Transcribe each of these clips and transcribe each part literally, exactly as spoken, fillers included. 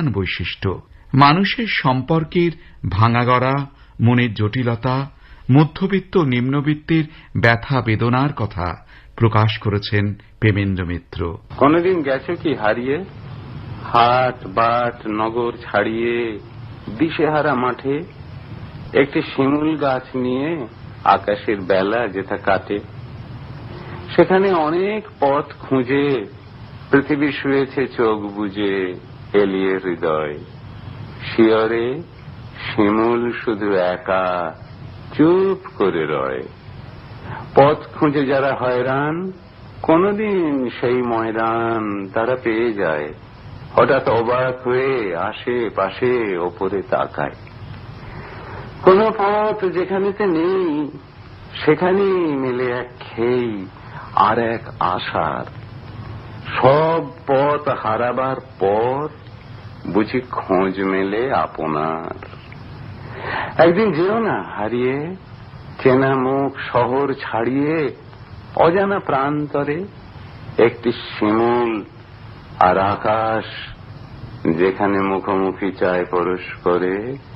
প্রধান বৈশিষ্ট্য। মানুষের সম্পর্কের ভাঙাগড়া, মনের জটিলতা, মধ্যবিত্ত নিম্নবিত্তের ব্যথা বেদনার কথা প্রকাশ করেছেন প্রেমেন্দ্র মিত্র। কোনদিন গেছে কি হারিয়ে হাট বাট নগর ছাড়িয়ে দিশেহারা মাঠে একটি শিমুল গাছ নিয়ে আকাশের বেলা যেটা কাটে, সেখানে অনেক পথ খুঁজে পৃথিবী শুয়েছে চোখ বুজে এলিয়ে হৃদয় শিয়রে শিমুল শুধু একা চুপ করে রয়। পথ খুঁজে যারা হয়রান কোনদিন সেই ময়দান তারা পেয়ে যায়, হঠাৎ অবাক হয়ে আসে পাশে ওপরে তাকায়। কোন পথ যেখানেতে নেই সেখানেই মেলে এক খেই আর এক আশার। সব পথ হারাবার পর বুঝি খোঁজ মেলে আপনার। একদিন যেও না হারিয়ে চেনা মুখ শহর ছাড়িয়ে অজানা প্রান্তরে একটি শিমুল আর আকাশ যেখানে মুখোমুখি চায় পরস্পরে,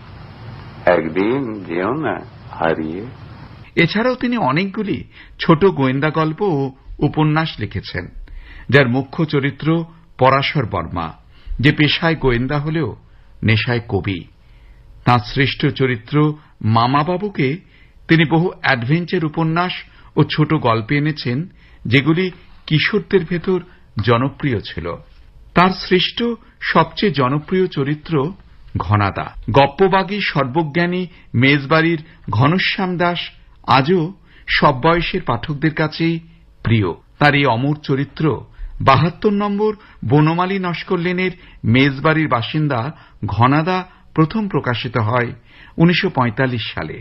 একদিন যেও না হারিয়ে। এছাড়াও তিনি অনেকগুলি ছোট গোয়েন্দা গল্প ও উপন্যাস লিখেছেন, যার মুখ্য চরিত্র পরাশর বর্মা, যে পেশায় গোয়েন্দা হলেও নেশায় কবি। তাঁর শ্রেষ্ঠ চরিত্র মামাবাবুকে তিনি বহু অ্যাডভেঞ্চার উপন্যাস ও ছোট গল্পে এনেছেন, যেগুলি কিশোরদের ভেতর জনপ্রিয় ছিল। তার সৃষ্ট সবচেয়ে জনপ্রিয় চরিত্র ঘনাদা। গপ্পবাগী সর্বজ্ঞানী মেজবাড়ির ঘনশ্যাম দাস আজও সব বয়সের পাঠকদের কাছেই প্রিয়। তার এই অমর চরিত্র বাহাত্তর নম্বর বনমালী নস্কর লেনের মেজবাড়ির বাসিন্দা ঘনাদা প্রথম প্রকাশিত হয় উনিশশো পঁয়তাল্লিশ সালে।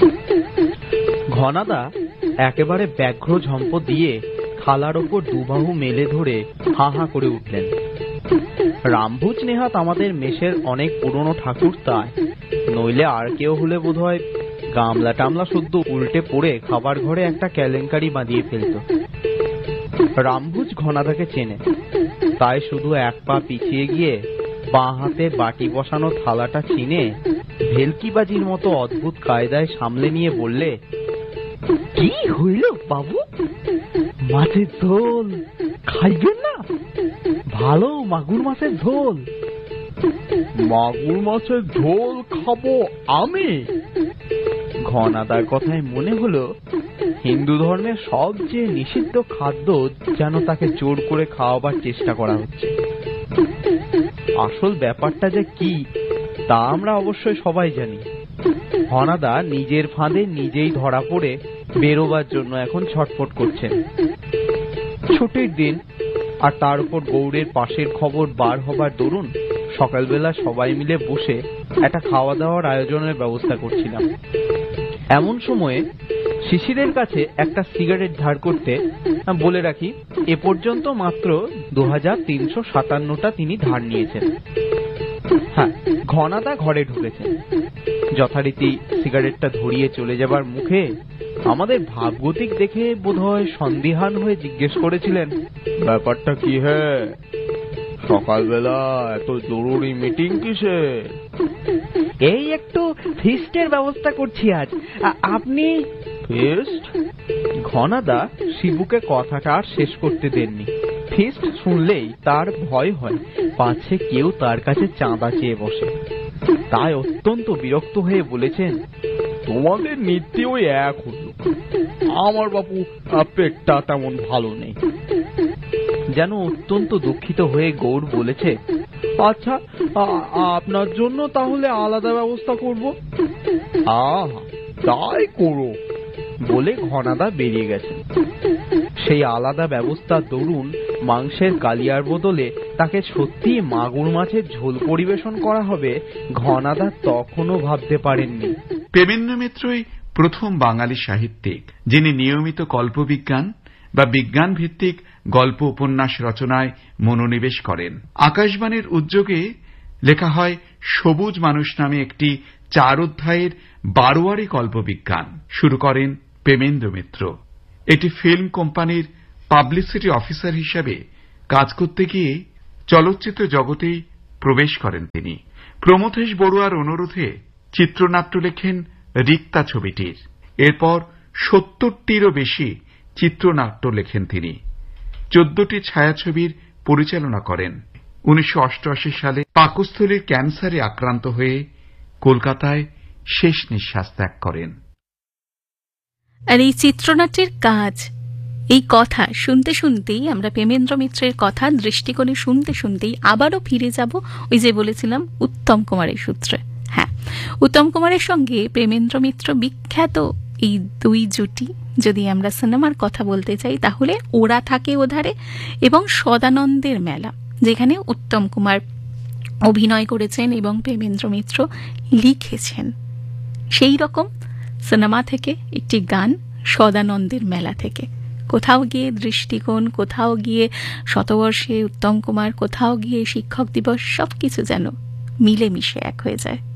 ঘনাদা একেবারে ব্যাঘ্র ঝম্প দিয়ে খালার ওপর দুবাহু মেলে ধরে হা হা করে উঠলেন। রামভুজ নেহাত আমাদের মেশের অনেক পুরনো ঠাকুর, তাই নইলে আর কেউ হলে বোধহয় গামলা টামলা শুদ্ধ উল্টে পড়ে খাবার ঘরে একটা কেলেঙ্কারি বাঁধিয়ে ফেলত। রামভুজ ঘনাদাকে চেনে, তাই শুধু এক পা পিছিয়ে গিয়ে বাঁ হাতে বাটি বসানো থালাটা চিনে ভেলকিবাজির মতো অদ্ভুত কায়দায় সামলে নিয়ে বললে, কি হইল বাবু, মাছের ঝোল খাইবেন না? ভালো মাগুর মাছের ঝোল। মাগুর মাছের ঝোল খাবো আমি? ঘনাদার কথায় মনে হলো হিন্দু ধর্মের সবচেয়ে নিষিদ্ধ খাদ্য যেন তাকে জোর করে খাওয়াবার চেষ্টা করা হচ্ছে। আসল ব্যাপারটা যে কি তা আমরা অবশ্যই সবাই জানি। ঘনাদা নিজের ফাঁদে নিজেই ধরা পড়ে বেরোবার জন্য এখন ছটফট করছেন। ছুটির দিন, আর তার উপর গৌড়ের পাশের খবর বার হবার দরুন সকালবেলা সবাই মিলে বসে একটা খাওয়া দাওয়ার আয়োজনের ব্যবস্থা করছিলাম। এমন সময়ে শিশিরের কাছে একটা সিগারেট ধার করতে বলে রাখি, এ পর্যন্ত মাত্র দু হাজার তিনশো সাতান্নটা তিনি ধার নিয়েছেন। হ্যাঁ, ঘনাদা ঘরে ঢুকেছেন। যথারীতি সিগারেটটা ধরিয়ে চলে যাবার মুখে আমাদের ভাবগতিক দেখে বোধহয় সন্দিহান হয়ে জিজ্ঞেস করেছিলেন, ব্যাপারটা কি? হ্যাঁ, সকালবেলা এত জরুরি মিটিং কিসের? এই একটু ফিস্টের ব্যবস্থা করছি আজ। আপনি? ফিস্ট? ঘনাদা শিবুকে কথাটা আর শেষ করতে দেননি। ফিস্ট শুনলেই তার ভয় হয় পাছে কেউ তার কাছে চাঁদা চেয়ে বসে। তাই অত্যন্ত বিরক্ত হয়ে বলেছেন, তোমাদের নীতি ওই এক হল। আমার বাপু পেটটা তেমন ভালো নেই। যেন অত্যন্ত দুঃখিত হয়ে গৌর বলেছে, আচ্ছা আপনার জন্য তাহলে আলাদা ব্যবস্থা করব। আহ, তাই করো বলে ঘনাদা বেরিয়ে গেছেন। সেই আলাদা ব্যবস্থার দরুন মাংসের কালিয়ার বদলে তাকে সত্যি মাগুর মাছের ঝোল পরিবেশন করা হবে, ঘনাদা তখনও ভাবতে পারেননি। প্রেমেন্দ্র মিত্রই প্রথম বাঙালি সাহিত্যিক যিনি নিয়মিত কল্পবিজ্ঞান বা বিজ্ঞান ভিত্তিক গল্প উপন্যাস রচনায় মনোনিবেশ করেন। আকাশবাণীর উদ্যোগে লেখা হয় সবুজ মানুষ নামে একটি চার অধ্যায়ের বারোয়ারি কল্পবিজ্ঞান শুরু করেন প্রেমেন্দ্র মিত্র। এটি ফিল্ম কোম্পানির পাবলিসিটি অফিসার হিসেবে কাজ করতে গিয়ে চলচ্চিত্র জগতেই প্রবেশ করেন তিনি। প্রমথেশ বড়ুয়ার অনুরোধে চিত্রনাট্য লেখেন রিক্তা ছবিটির। এরপর সত্তরটিরও বেশি চিত্রনাট্য লেখেন তিনি। চোদ্দটি ছায়াছবির পরিচালনা করেন। উনিশশো অষ্টআশি সালে পাকস্থলীর ক্যান্সারে আক্রান্ত হয়ে কলকাতায় শেষ নিঃশ্বাস ত্যাগ করেন। আর এই চিত্রনাট্যের কাজ, এই কথা শুনতে শুনতেই আমরা প্রেমেন্দ্র মিত্রের কথা দৃষ্টিকোণে শুনতে শুনতেই আবারও ফিরে যাব ওই যে বলেছিলাম উত্তম কুমারের সূত্রে। হ্যাঁ, উত্তম কুমারের সঙ্গে প্রেমেন্দ্র মিত্র বিখ্যাত এই দুই জুটি। যদি আমরা সিনেমার কথা বলতে চাই তাহলে ওরা থাকে ওধারে এবং সদানন্দের মেলা, যেখানে উত্তম কুমার অভিনয় করেছেন এবং প্রেমেন্দ্র মিত্র লিখেছেন। সেই রকম সিনেমা থেকে একটি গান, সদানন্দের মেলা থেকে। কোথাও গিয়ে দৃষ্টিকোণ, কোথাও গিয়ে শতবর্ষে উত্তম কুমার, কোথাও গিয়ে শিক্ষক দিবস, সবকিছু যেন মিলেমিশে এক হয়ে যায়।